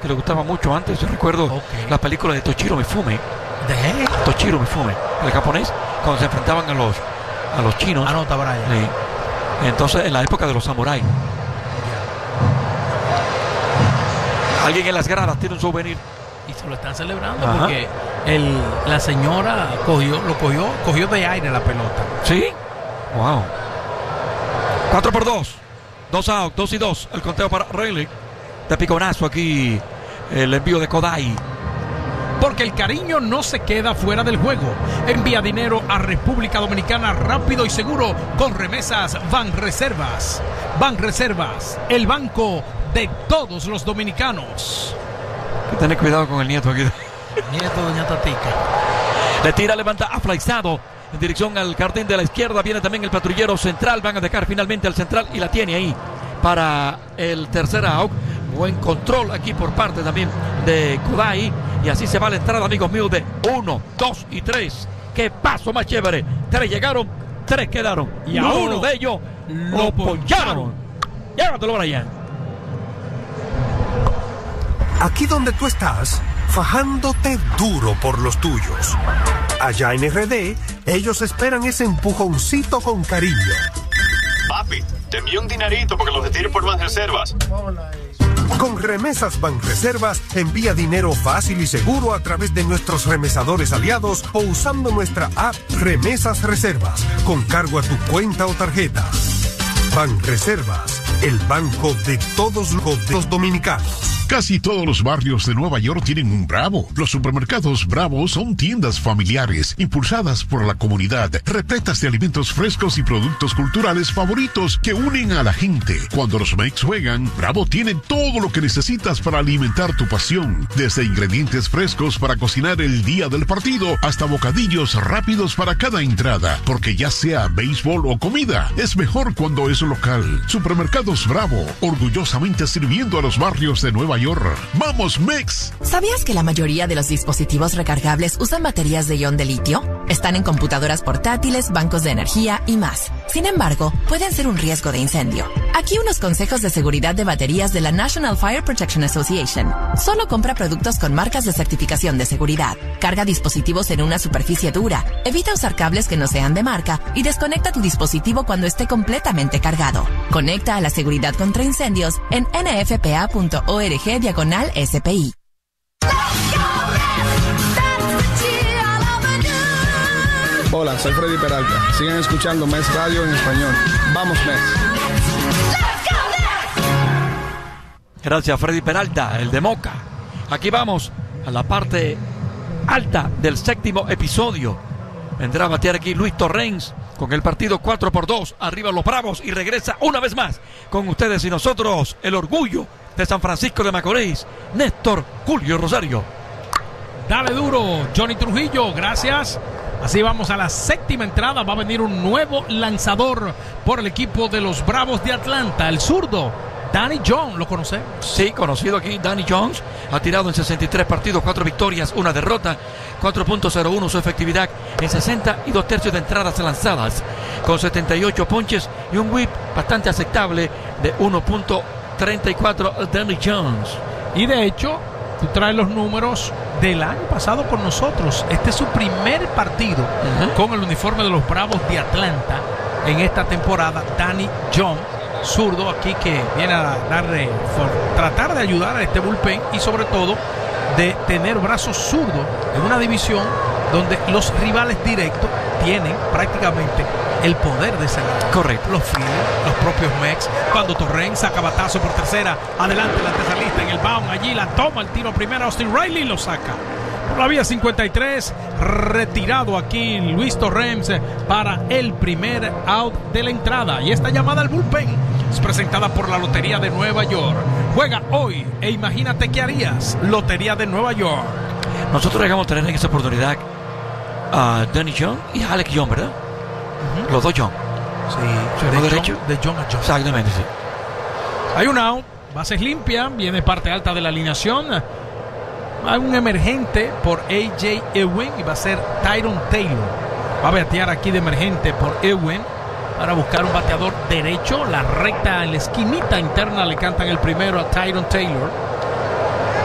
que le gustaba mucho antes. Yo recuerdo la película de Toshiro Mifune. ¿De Toshiro Mifune, el japonés, cuando se enfrentaban a los chinos. Anota, Brian. Sí. Entonces, en la época de los samuráis. Alguien en las gradas tiene un souvenir. Y se lo están celebrando. Ajá. Porque la señora cogió de aire la pelota. ¿Sí? Wow. 4-2. 2 out, 2-2. El conteo para Rayleigh. De piconazo aquí. El envío de Kodai. Porque el cariño no se queda fuera del juego. Envía dinero a República Dominicana rápido y seguro con remesas Banreservas. Banreservas, el banco de todos los dominicanos. Hay que tener cuidado con el nieto aquí. Nieto, doña Tatica. Le tira, levanta, aflaizado en dirección al jardín de la izquierda. Viene también el patrullero central. Van a dejar finalmente al central y la tiene ahí para el tercer out. Buen control aquí por parte también de Kodai. Y así se va la entrada, amigos míos, de 1, 2 y 3. ¡Qué paso más chévere! 3 llegaron, 3 quedaron. Y a uno de ellos lo poncharon. Llévatelo, Brian. Aquí donde tú estás, fajándote duro por los tuyos. Allá en RD, ellos esperan ese empujoncito con cariño. Papi, te envío un dinerito porque lo retires por Banreservas. Con Remesas Banreservas, envía dinero fácil y seguro a través de nuestros remesadores aliados o usando nuestra app Remesas Reservas, con cargo a tu cuenta o tarjeta. Banreservas, el banco de todos los dominicanos. Casi todos los barrios de Nueva York tienen un Bravo. Los supermercados Bravo son tiendas familiares, impulsadas por la comunidad, repletas de alimentos frescos y productos culturales favoritos que unen a la gente. Cuando los Mex juegan, Bravo tiene todo lo que necesitas para alimentar tu pasión. Desde ingredientes frescos para cocinar el día del partido, hasta bocadillos rápidos para cada entrada. Porque ya sea béisbol o comida, es mejor cuando es local. Supermercados Bravo, orgullosamente sirviendo a los barrios de Nueva York. ¡Vamos, Mex! ¿Sabías que la mayoría de los dispositivos recargables usan baterías de ion de litio? Están en computadoras portátiles, bancos de energía y más. Sin embargo, pueden ser un riesgo de incendio. Aquí unos consejos de seguridad de baterías de la National Fire Protection Association. Solo compra productos con marcas de certificación de seguridad. Carga dispositivos en una superficie dura. Evita usar cables que no sean de marca y desconecta tu dispositivo cuando esté completamente cargado. Conecta a la seguridad contra incendios en nfpa.org/SPI. Hola, soy Freddy Peralta. Sigan escuchando Mets Radio en español. ¡Vamos, Mets! Gracias, Freddy Peralta, el de Moca. Aquí vamos a la parte alta del séptimo episodio. Vendrá a batear aquí Luis Torrens con el partido 4-2. Arriba los Bravos y regresa una vez más con ustedes y nosotros el orgullo de San Francisco de Macorís, Néstor Julio Rosario. Dale duro, Johnny Trujillo, gracias. Así vamos a la séptima entrada. Va a venir un nuevo lanzador por el equipo de los Bravos de Atlanta, el zurdo Danny Jones. ¿Lo conoce? Sí, conocido aquí. Danny Jones ha tirado en 63 partidos, 4 victorias, 1 derrota, 4.01 su efectividad en 62 tercios de entradas lanzadas, con 78 ponches y un whip bastante aceptable de 1.34 Danny Jones. Y de hecho, tú traes los números del año pasado con nosotros. Este es su primer partido con el uniforme de los Bravos de Atlanta en esta temporada. Danny Jones, zurdo aquí, que viene a darle, tratar de ayudar a este bullpen y sobre todo de tener brazos zurdos en una división donde los rivales directos tienen prácticamente el poder de cerrar. Correcto. Los Phillies, los propios Mex. Cuando Torrens saca batazo por tercera, adelante el antesalista en el bound, allí la toma, el tiro primero, Austin Riley lo saca. Por la vía 53, retirado aquí Luis Torrens para el primer out de la entrada. Y esta llamada al bullpen es presentada por la Lotería de Nueva York. Juega hoy e imagínate qué harías. Lotería de Nueva York. Nosotros dejamos tener en esa oportunidad a Danny Jones y a Alex Young, ¿verdad? Los dos John. Sí, de derecho. De John a John. Exactamente, sí. Hay un out, bases limpias, viene parte alta de la alineación. Hay un emergente por A.J. Ewing y va a ser Tyron Taylor. Va a batear aquí de emergente por Ewing para buscar un bateador derecho. La recta en la esquinita interna le cantan el primero a Tyron Taylor.